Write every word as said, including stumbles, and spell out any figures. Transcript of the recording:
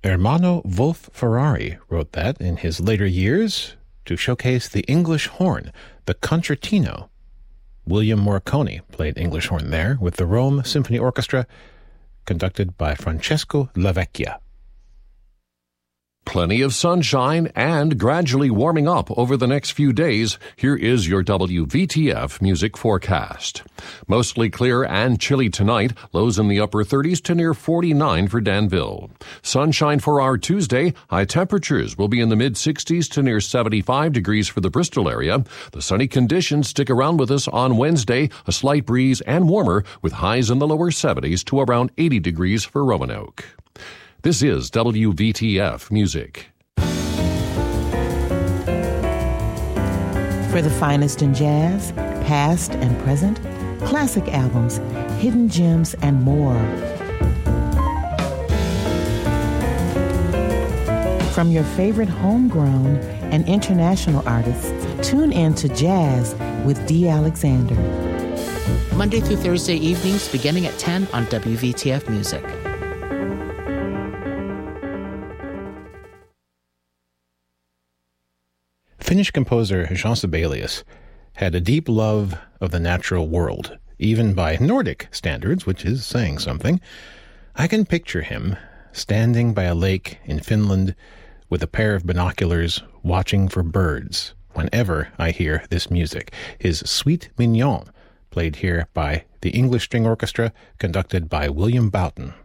Ermanno Wolf Ferrari wrote that in his later years to showcase the English horn, the concertino. William Morricone played English horn there with the Rome Symphony Orchestra, conducted by Francesco Lavecchia. Plenty of sunshine and gradually warming up over the next few days. Here is your W V T F music forecast. Mostly clear and chilly tonight, lows in the upper thirties to near forty-nine for Danville. Sunshine for our Tuesday, high temperatures will be in the mid-sixties to near seventy-five degrees for the Bristol area. The sunny conditions stick around with us on Wednesday, a slight breeze and warmer with highs in the lower seventies to around eighty degrees for Roanoke. This is W V T F Music. For the finest in jazz, past and present, classic albums, hidden gems, and more. From your favorite homegrown and international artists, tune in to Jazz with Dee Alexander. Monday through Thursday evenings beginning at ten on W V T F Music. Finnish composer Jean Sibelius had a deep love of the natural world, even by Nordic standards, which is saying something. I can picture him standing by a lake in Finland with a pair of binoculars watching for birds whenever I hear this music. His Suite Mignon, played here by the English String Orchestra, conducted by William Boughton.